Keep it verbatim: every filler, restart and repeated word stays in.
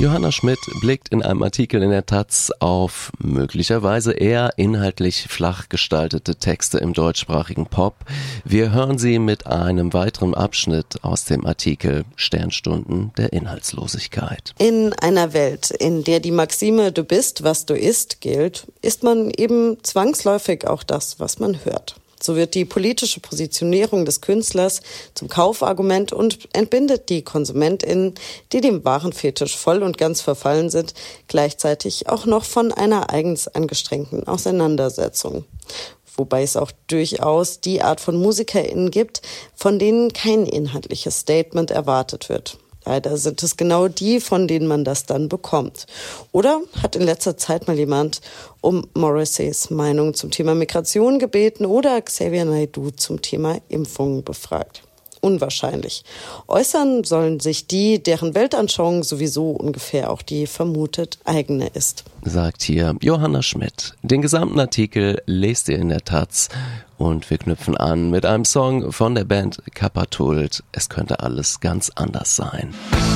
Johanna Schmidt blickt in einem Artikel in der Taz auf möglicherweise eher inhaltlich flach gestaltete Texte im deutschsprachigen Pop. Wir hören sie mit einem weiteren Abschnitt aus dem Artikel Sternstunden der Inhaltslosigkeit. In einer Welt, in der die Maxime "Du bist, was du isst" gilt, ist man eben zwangsläufig auch das, was man hört. So wird die politische Positionierung des Künstlers zum Kaufargument und entbindet die KonsumentInnen, die dem Warenfetisch voll und ganz verfallen sind, gleichzeitig auch noch von einer eigens angestrengten Auseinandersetzung. Wobei es auch durchaus die Art von MusikerInnen gibt, von denen kein inhaltliches Statement erwartet wird. Leider sind es genau die, von denen man das dann bekommt. Oder hat in letzter Zeit mal jemand um Morrisseys Meinung zum Thema Migration gebeten oder Xavier Naidoo zum Thema Impfungen befragt? Unwahrscheinlich. Äußern sollen sich die, deren Weltanschauung sowieso ungefähr auch die vermutet eigene ist. Sagt hier Johanna Schmidt. Den gesamten Artikel lest ihr in der Taz und wir knüpfen an mit einem Song von der Band Kappa Tult. Es könnte alles ganz anders sein.